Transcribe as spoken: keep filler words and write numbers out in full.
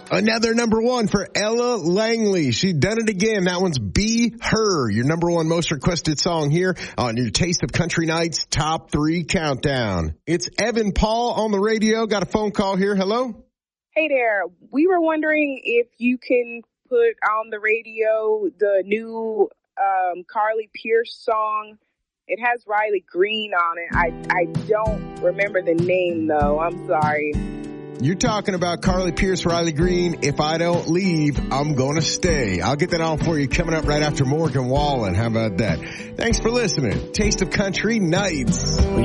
Another number one for Ella Langley. She done it again. That one's Be Her, your number one most requested song here on your Taste of Country Nights Top three Countdown. It's Evan Paul on the radio. Got a phone call here. Hello? Hey there. We were wondering if you can put on the radio the new um, Carly Pearce song. It has Riley Green on it. I, I don't remember the name, though. I'm sorry. You're talking about Carly Pearce, Riley Green. If I don't leave, I'm going to stay. I'll get that on for you coming up right after Morgan Wallen. How about that? Thanks for listening. Taste of Country Nights.